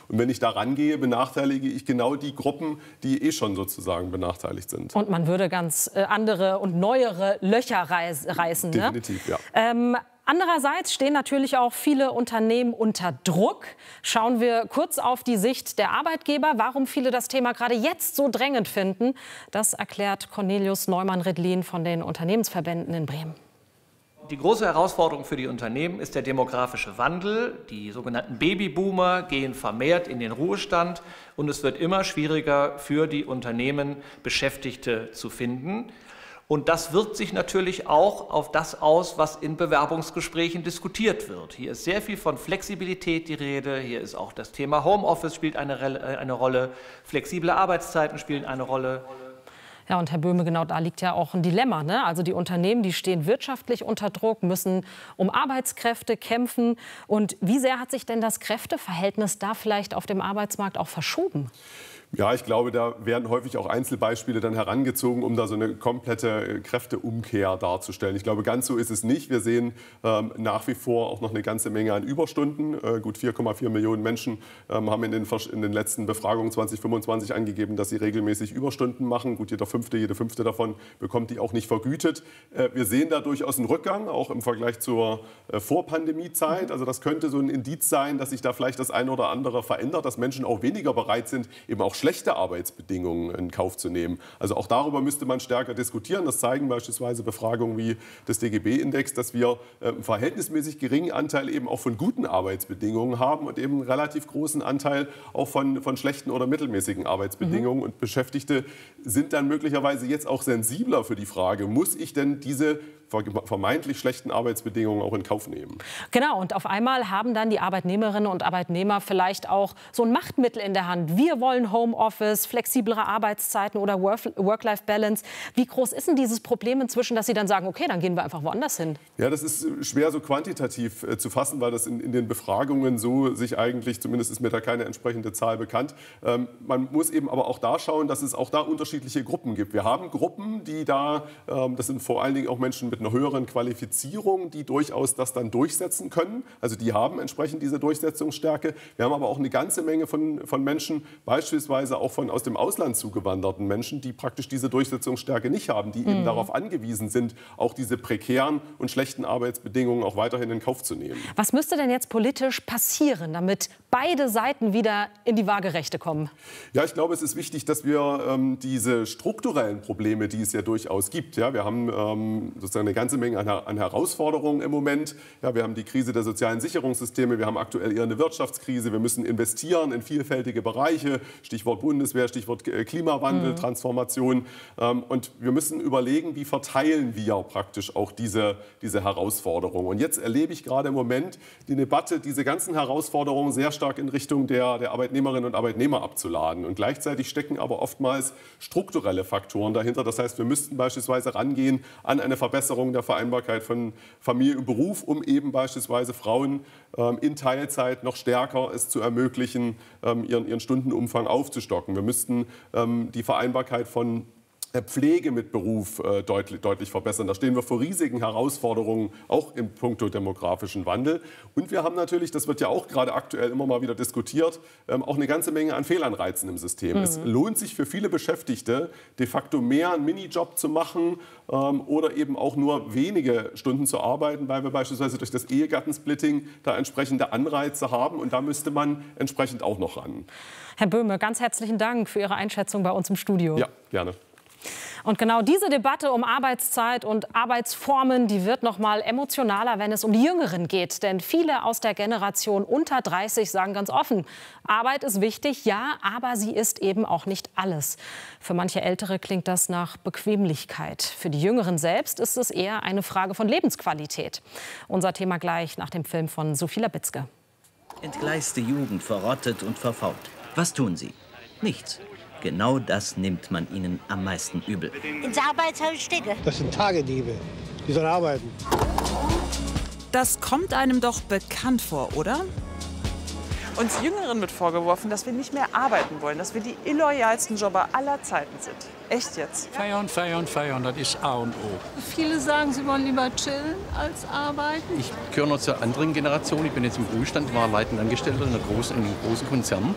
Und wenn ich da rangehe, benachteilige ich genau die Gruppen, die eh schon sozusagen benachteiligt sind. Und man würde ganz andere und neuere Löcher reißen. Definitiv, ne? Ja. Andererseits stehen natürlich auch viele Unternehmen unter Druck. Schauen wir kurz auf die Sicht der Arbeitgeber. Warum viele das Thema gerade jetzt so drängend finden, das erklärt Cornelius Neumann-Redlin von den Unternehmensverbänden in Bremen. Die große Herausforderung für die Unternehmen ist der demografische Wandel. Die sogenannten Babyboomer gehen vermehrt in den Ruhestand und es wird immer schwieriger für die Unternehmen, Beschäftigte zu finden. Und das wirkt sich natürlich auch auf das aus, was in Bewerbungsgesprächen diskutiert wird. Hier ist sehr viel von Flexibilität die Rede, hier ist auch das Thema Homeoffice spielt eine Rolle, flexible Arbeitszeiten spielen eine Rolle. Ja, und Herr Böhme, genau da liegt ja auch ein Dilemma, ne? Also die Unternehmen, die stehen wirtschaftlich unter Druck, müssen um Arbeitskräfte kämpfen. Und wie sehr hat sich denn das Kräfteverhältnis da vielleicht auf dem Arbeitsmarkt auch verschoben? Ja, ich glaube, da werden häufig auch Einzelbeispiele dann herangezogen, um da so eine komplette Kräfteumkehr darzustellen. Ich glaube, ganz so ist es nicht. Wir sehen nach wie vor auch noch eine ganze Menge an Überstunden. Gut 4,4 Millionen Menschen haben in den letzten Befragungen 2025 angegeben, dass sie regelmäßig Überstunden machen. Gut, jede fünfte davon bekommt die auch nicht vergütet. Wir sehen da durchaus einen Rückgang, auch im Vergleich zur Vorpandemiezeit. Also das könnte so ein Indiz sein, dass sich da vielleicht das eine oder andere verändert, dass Menschen auch weniger bereit sind, eben auch schlechte Arbeitsbedingungen in Kauf zu nehmen. Also auch darüber müsste man stärker diskutieren. Das zeigen beispielsweise Befragungen wie des DGB-Index, dass wir einen verhältnismäßig geringen Anteil eben auch von guten Arbeitsbedingungen haben und eben einen relativ großen Anteil auch von schlechten oder mittelmäßigen Arbeitsbedingungen. Und Beschäftigte sind dann möglicherweise jetzt auch sensibler für die Frage, muss ich denn diese vermeintlich schlechten Arbeitsbedingungen auch in Kauf nehmen. Genau, und auf einmal haben dann die Arbeitnehmerinnen und Arbeitnehmer vielleicht auch so ein Machtmittel in der Hand. Wir wollen Homeoffice, flexiblere Arbeitszeiten oder Work-Life-Balance. Wie groß ist denn dieses Problem inzwischen, dass Sie dann sagen, okay, dann gehen wir einfach woanders hin? Ja, das ist schwer so quantitativ zu fassen, weil das in den Befragungen so sich eigentlich, zumindest ist mir da keine entsprechende Zahl bekannt. Man muss eben aber auch da schauen, dass es auch da unterschiedliche Gruppen gibt. Wir haben Gruppen, die da, das sind vor allen Dingen auch Menschen mit einer höheren Qualifizierung, die durchaus das dann durchsetzen können. Also die haben entsprechend diese Durchsetzungsstärke. Wir haben aber auch eine ganze Menge von Menschen, beispielsweise auch aus dem Ausland zugewanderten Menschen, die praktisch diese Durchsetzungsstärke nicht haben, die eben darauf angewiesen sind, auch diese prekären und schlechten Arbeitsbedingungen auch weiterhin in Kauf zu nehmen. Was müsste denn jetzt politisch passieren, damit beide Seiten wieder in die Waagerechte kommen? Ja, ich glaube, es ist wichtig, dass wir diese strukturellen Probleme, die es ja durchaus gibt, ja, wir haben sozusagen eine ganze Menge an Herausforderungen im Moment. Ja, wir haben die Krise der sozialen Sicherungssysteme, wir haben aktuell eher eine Wirtschaftskrise, wir müssen investieren in vielfältige Bereiche, Stichwort Bundeswehr, Stichwort Klimawandel, Transformation. Und wir müssen überlegen, wie verteilen wir praktisch auch diese Herausforderungen. Und jetzt erlebe ich gerade im Moment die Debatte, diese ganzen Herausforderungen sehr stark in Richtung der Arbeitnehmerinnen und Arbeitnehmer abzuladen. Und gleichzeitig stecken aber oftmals strukturelle Faktoren dahinter. Das heißt, wir müssten beispielsweise rangehen an eine Verbesserung der Vereinbarkeit von Familie und Beruf, um eben beispielsweise Frauen in Teilzeit noch stärker es zu ermöglichen, ihren Stundenumfang aufzustocken. Wir müssten die Vereinbarkeit von Pflege mit Beruf deutlich verbessern. Da stehen wir vor riesigen Herausforderungen, auch in puncto demografischen Wandel. Und wir haben natürlich, das wird ja auch gerade aktuell immer mal wieder diskutiert, auch eine ganze Menge an Fehlanreizen im System. Es lohnt sich für viele Beschäftigte, de facto mehr einen Minijob zu machen oder eben auch nur wenige Stunden zu arbeiten, weil wir beispielsweise durch das Ehegattensplitting da entsprechende Anreize haben. Und da müsste man entsprechend auch noch ran. Herr Böhme, ganz herzlichen Dank für Ihre Einschätzung bei uns im Studio. Ja, gerne. Und genau diese Debatte um Arbeitszeit und Arbeitsformen, die wird noch mal emotionaler, wenn es um die Jüngeren geht. Denn viele aus der Generation unter 30 sagen ganz offen, Arbeit ist wichtig, ja, aber sie ist eben auch nicht alles. Für manche Ältere klingt das nach Bequemlichkeit. Für die Jüngeren selbst ist es eher eine Frage von Lebensqualität. Unser Thema gleich nach dem Film von Sophie Labitzke. Entgleiste Jugend, verrottet und verfault. Was tun sie? Nichts. Genau das nimmt man ihnen am meisten übel. Ins Arbeitshaus stecke. Das sind Tagediebe. Die sollen arbeiten. Das kommt einem doch bekannt vor, oder? Uns Jüngeren wird vorgeworfen, dass wir nicht mehr arbeiten wollen, dass wir die illoyalsten Jobber aller Zeiten sind. Echt jetzt? Feiern, feiern, feiern, das ist A und O. Viele sagen, sie wollen lieber chillen als arbeiten. Ich gehöre noch zur anderen Generation. Ich bin jetzt im Ruhestand, war leitender Angestellter in einem großen Konzern.